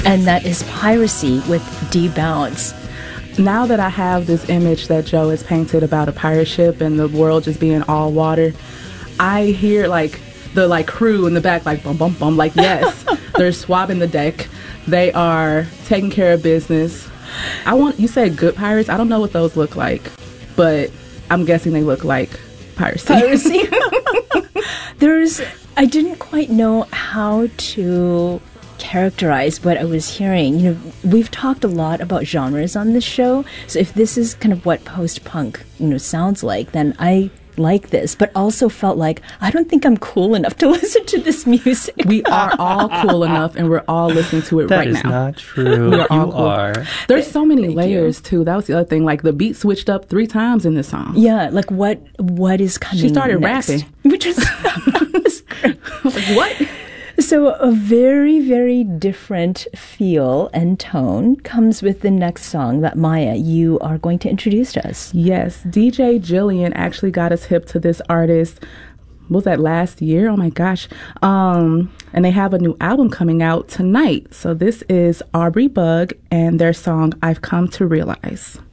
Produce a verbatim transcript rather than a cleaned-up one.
And that is Piracy with D-Bounce. Now that I have this image that Joe has painted about a pirate ship and the world just being all water, I hear like the like crew in the back like bum bum bum, like yes, they're swabbing the deck. They are taking care of business. I want you said good pirates. I don't know what those look like, but I'm guessing they look like piracy. Piracy. There's I didn't quite know how to characterize what I was hearing. You know, we've talked a lot about genres on this show, so if this is kind of what post-punk, you know, sounds like, then I like this, but also felt like I don't think I'm cool enough to listen to this music. We are all cool enough, and we're all listening to it that right now. That is not true. We're you all cool. are. There's so many Thank layers you. too. That was the other thing. Like the beat switched up three times in this song. Yeah, like what what is coming She started next? rapping, which is, was great. Like, what? So a very, very different feel and tone comes with the next song that, Maya, you are going to introduce to us. Yes, D J Jillian actually got us hip to this artist. What was that, last year? Oh my gosh. Um, and they have a new album coming out tonight. So this is Aubrey Bug and their song, I've Come to Realize.